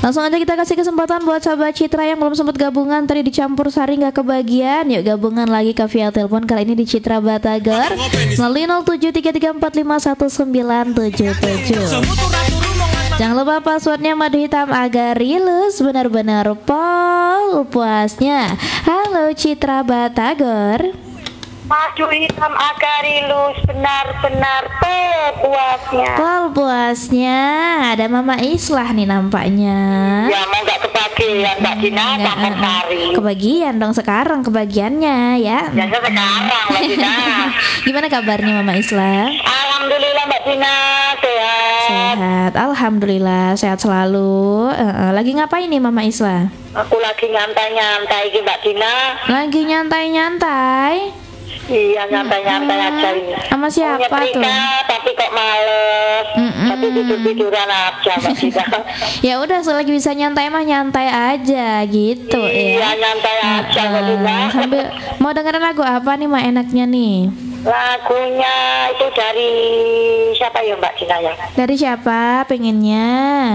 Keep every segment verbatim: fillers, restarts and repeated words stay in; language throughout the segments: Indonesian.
Langsung aja kita kasih kesempatan buat sahabat Citra yang belum sempat gabungan tadi dicampur sari nggak kebagian. Yuk gabungan lagi ke via telepon kali ini di Citra Batagor melalui nol tujuh tiga tiga empat lima satu sembilan tujuh tujuh. Jangan lupa passwordnya madu hitam agar rilus benar-benar pol puasnya. Halo Citra Batagor. Madu hitam agar rilus benar-benar pol puasnya. Pol puasnya. Ada Mama Islah nih nampaknya. Ya mau nggak kebagian Mbak Dina sampai hari. Kebagian dong sekarang kebagiannya ya. Ya sekarang Mbak Dina. Gimana kabarnya Mama Islah? Alhamdulillah Mbak Dina sehat. Sehat, alhamdulillah sehat selalu. Uh, uh, lagi ngapain nih Mama Islah? Aku lagi nyantai-nyantai ini Mbak Dina. Lagi nyantai-nyantai. Iya nyantai-nyantai uh, aja ini. Sama siapa Punya tuh? Tapi kok males. Mm-mm. Tapi tidur-tiduran aja Mbak Dina. Ya udah selagi bisa nyantai mah nyantai aja gitu iya, ya. Iya nyantai aja Mbak Dina. Sambil mau dengerin lagu apa nih Mak enaknya nih? Lagunya itu dari siapa ya Mbak Dina ya? Dari siapa pengennya?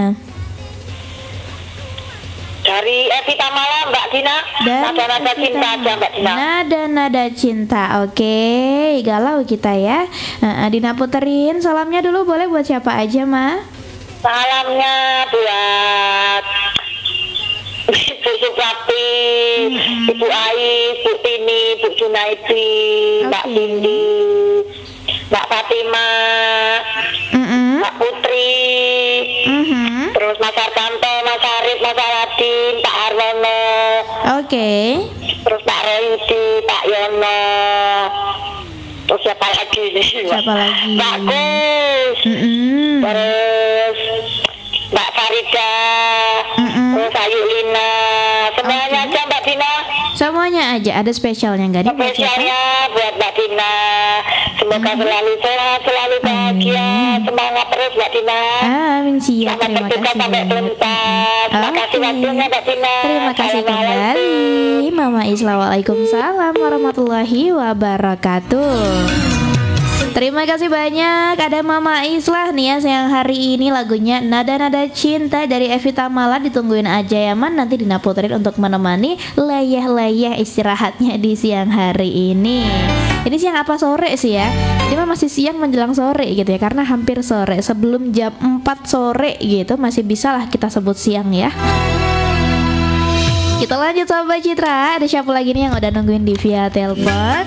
Dari Evita Mala Mbak Dina. Nada-nada cinta aja Mbak Dina. Nada-nada cinta. Oke, galau kita ya. uh, Dina puterin salamnya dulu boleh buat siapa aja Ma? Salamnya buat Ibu Suprati, mm-hmm. Ibu Ais, Bu Tini, Bu Junaidi, okay. Mbak Cindy, Mbak Fatima, mm-hmm. Mbak Putri, mm-hmm. terus Mas Arkanto, Mas Arif, Mas Aladin, Pak Arwono, oke, okay. terus Pak Royudi, Pak Yono, terus siapa lagi nih? Siapa lagi? Mbak Gus, mm-hmm. terus Mbak Farida, mm-mm. terus Ayu Lina, semuanya okay. aja Mbak Dina. Semuanya aja, ada spesialnya nggak nih? Spesialnya buat Mbak Dina. Semoga mm-hmm. selalu sehat, selalu bahagia, Amin. Semangat terus Mbak Dina. Amin siap, terima kasih sampai tuntas. Terima okay. kasih waktunya Mbak Dina. Terima kasih kembali Mama Islah. Waalaikumsalam warahmatullahi wabarakatuh. Terima kasih banyak. Ada Mama Islah nih ya yang hari ini lagunya Nada-Nada Cinta dari Evita Mala. Ditungguin aja ya Man, nanti Dina puterin untuk menemani leyeh-leyeh istirahatnya di siang hari ini. Ini siang apa sore sih ya? Ini mah masih siang menjelang sore gitu ya, karena hampir sore. Sebelum jam empat sore gitu masih bisa lah kita sebut siang ya. Kita lanjut Sobat Citra. Ada siapa lagi nih yang udah nungguin di via telepon?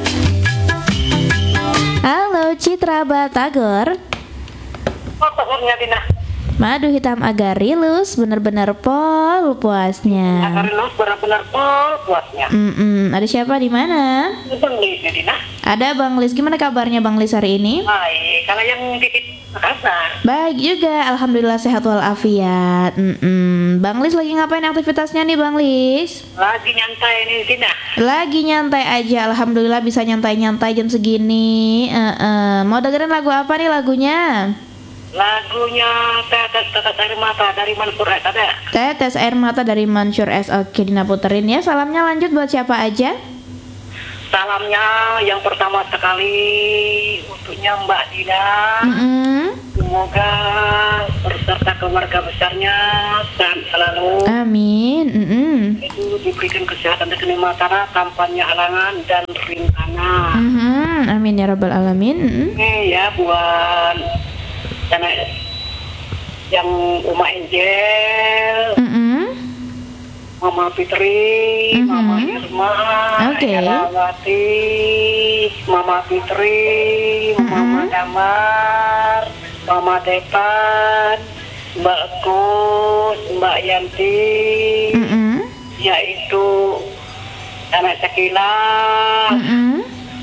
Halo Citra Batagor. Oh, tahunnya Dina. Madu hitam agar rilus, benar-benar pol puasnya. Agar rilus, benar-benar pol puasnya. Mm-mm. Ada siapa di mana? Bang Lis ya Dina. Ada Bang Lis. Gimana kabarnya Bang Lis hari ini? Baik. Kalau yang titip Makassar. Baik juga, alhamdulillah sehat walafiat. Mm-mm. Bang Lis lagi ngapain aktivitasnya nih Bang Lis? Lagi nyantai nih Dina. Lagi nyantai aja, alhamdulillah bisa nyantai-nyantai jam segini. Uh-uh. Mau dengerin lagu apa nih lagunya? Lagunya Tetes Tetes Air Mata dari Mansur S ada. Tetes Air Mata dari Mansur S. Oke, Dina puterin ya. Salamnya lanjut buat siapa aja? Salamnya yang pertama sekali untuknya Mbak Dina. Mm-hmm. Semoga berserta keluarga besarnya sehat selalu. Amin. Mm-hmm. Itu diberikan kesehatan dan kenikmatan tanpa halangan dan rintangan. Mm-hmm. Amin ya rabbal alamin. Mm-hmm. Ini ya buat karena yang Uma Angel, mm-hmm. Mama Fitri, mm-hmm. Mama Irma, okay. Erawati, Mama Fitri, mm-hmm. Mama Damar, Mama Depan, Mbak Kus, Mbak Yanti, mm-hmm. yaitu anak Sekila, mm-hmm.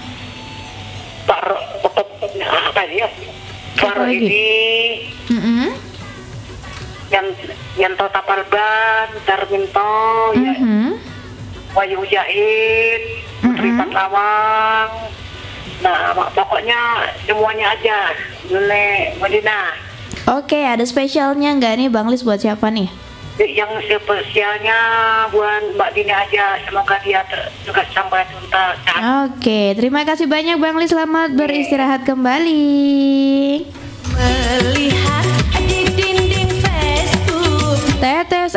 Pak apa dia? Baru ini mm-hmm. yang yang Tapal Ban, Darminto, mm-hmm. ya, Wayu Jahit, Putri mm-hmm. Lawang. Nah, pokoknya semuanya aja, Nenek Medina. Oke, ada spesialnya nggak nih Bang Lis buat siapa nih? Yang spesialnya buat Mbak Dina aja, semoga dia ter- juga sampai tuntas. Oke, terima kasih banyak Bang Lis, selamat beristirahat kembali. Melihat di dinding Facebook Tetes Air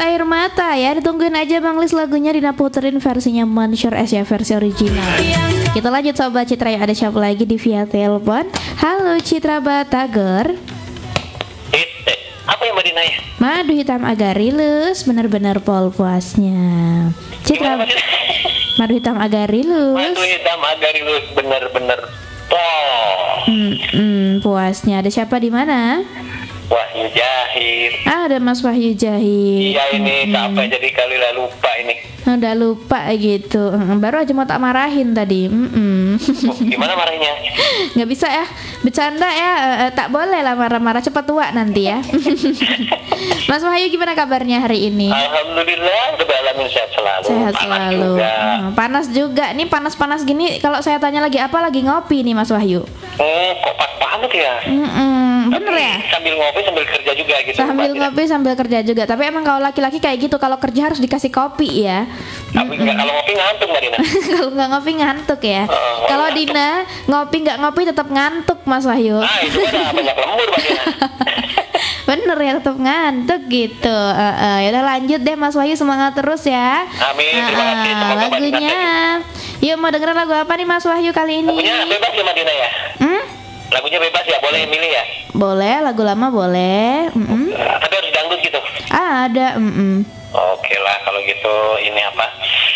Mata ya, ditungguin aja Bang Lis lagunya Dina puterin versinya Mansyur S ya, versi original. Kita lanjut Sobat Citra, ya ada siapa lagi di via telepon. Halo Citra Batagor. Eh, eh, apa yang Mbak Dina ya? Madu hitam agak rilus, benar-benar pol puasnya. Citra, Gimana, Mbak Dina? madu hitam agak rilus. Madu hitam agak rilus, bener-bener pol. Hmm, hmm, puasnya. Ada siapa di mana? Wahyu Jahir. Ah, ada Mas Wahyu Jahir. Iya ini sampai jadi kali lah lupa ini. Udah lupa gitu. Mm, Baru aja mau tak marahin tadi. Mm-mm. Oh, gimana marahnya? Nggak bisa ya, bercanda ya. eh, eh, tak boleh lah marah-marah, cepat tua nanti ya. Mas Wahyu gimana kabarnya hari ini? Alhamdulillah, udah beralamin sehat selalu. Sehat Panas selalu. juga. Hmm, panas juga. Nih panas-panas gini. Kalau saya tanya lagi apa, lagi ngopi nih Mas Wahyu. Hmm, kok pas banget ya? Mm-mm, bener Tapi ya? sambil ngopi sambil kerja juga gitu. Sambil Mbak Dina. ngopi sambil kerja juga. Tapi emang kalau laki-laki kayak gitu, kalau kerja harus dikasih kopi ya. Tapi nggak, kalau ngopi ngantuk Mbak Dina. Kalau nggak ngopi ngantuk ya. Oh, Kalau ngantuk. Dina ngopi nggak ngopi tetap ngantuk Mas Wahyu. Nah itu udah banyak lembur Mbak Dina. Bener ya, tetap ngantuk gitu. Uh, uh, ya udah lanjut deh Mas Wahyu, semangat terus ya. Amin, terima Uh, kasih. uh, Semoga Mbak Dina lagunya. Yuk mau dengerin lagu apa nih Mas Wahyu kali ini? Lagunya bebas ya Mbak Dina ya? Hmm? Lagunya bebas ya, boleh milih ya? Boleh, lagu lama boleh. Mm-mm. Uh, tapi harus dangdut gitu. Ah, ada. Mm-mm. Oke lah kalau gitu ini apa?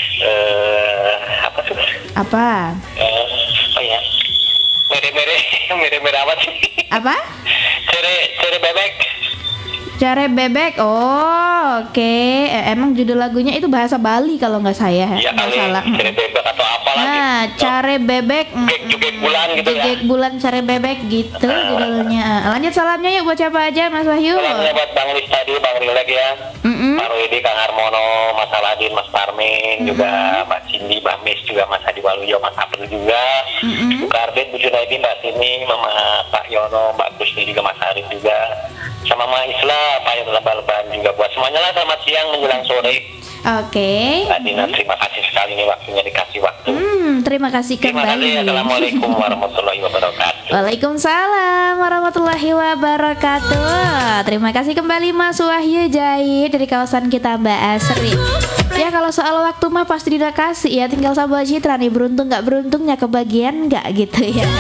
Eh apa tuh? Apa? Eh oh ya. Mere-mere, mere-mere apa sih? Apa? Cere, cere bebek. Care bebek. Oh, oke. Eh, emang judul lagunya itu bahasa Bali kalau nggak saya. Iya Nggak kali, salah. cere bebek atau apa lagi? Nah, care bebek. mm, Jugek-jugek bulan gitu ya. Jugek bulan care bebek gitu judulnya. Lanjut salamnya yuk buat siapa aja Mas Wahyu. Salamnya buat Bang Lis tadi, Bang Rilek ya. Mm-mm. Pak Ruedi, Kang Harmono, Mas Aladin, Mas Parmin, juga Mbak Cindy, Mbak Mis, juga Mas Hadi Waluyo, Mas April juga, Mm-mm. Bu Kardit, Bu Junaidi, Mbak Sini, Mama Pak Yono, Mbak Kusni juga, Mas Arif juga, sama Mama Isla, Pak Yon Lebal-Leban juga buat semuanya lah. Selamat siang menjelang sore. Oke. Mbak Dina, terima kasih sekali nih waktunya dikasih waktu. Hmm, terima kasih Terima kasih. kembali. Assalamualaikum warahmatullahi wabarakatuh. Waalaikumsalam warahmatullahi wabarakatuh. Terima kasih kembali Mas Wahyu Jahir dari kawasan kita Mbak Asri. Ya kalau soal waktu mah pasti Dina kasih ya, tinggal Sobat Citra nih beruntung nggak beruntungnya kebagian nggak gitu ya.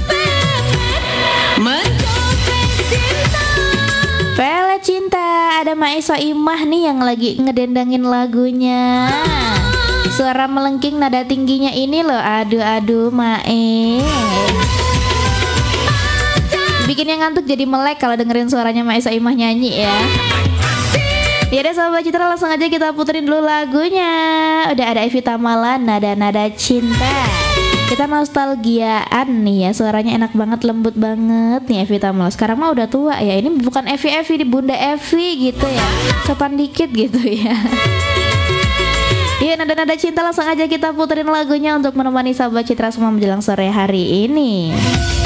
Pelet Cinta, ada Maisa Imah nih yang lagi ngedendangin lagunya. Suara melengking nada tingginya ini loh, aduh aduh Mae. Bikinnya ngantuk jadi melek kalau dengerin suaranya Maisa Imah nyanyi ya. Ya deh Sobat Citra, langsung aja kita puterin dulu lagunya. Udah ada Evita Mala, nada-nada cinta. Kita nostalgiaan nih ya, suaranya enak banget, lembut banget nih Evita Mala. Sekarang mah udah tua ya, ini bukan Evi Evi, di Bunda Evi gitu ya, sopan dikit gitu ya. Iya, nada-nada cinta, langsung aja kita puterin lagunya untuk menemani Sobat Citra semua menjelang sore hari ini.